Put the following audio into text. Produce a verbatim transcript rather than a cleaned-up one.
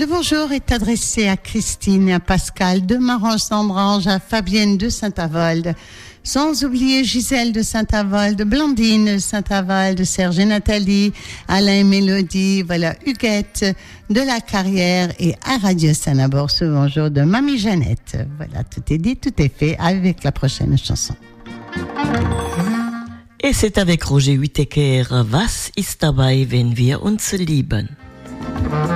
Le bonjour est adressé à Christine et à Pascal de Marans-Sambrange, à Fabienne de Saint-Avold, sans oublier Gisèle de Saint-Avold, Blandine de Saint-Avold, Serge et Nathalie, Alain et Mélodie, voilà, Huguette de la Carrière et à Radio Sanabor, ce bonjour de Mamie Jeannette. Voilà, tout est dit, tout est fait avec la prochaine chanson. Et c'est avec Roger Whittaker, Was ist dabei, wenn wir uns lieben?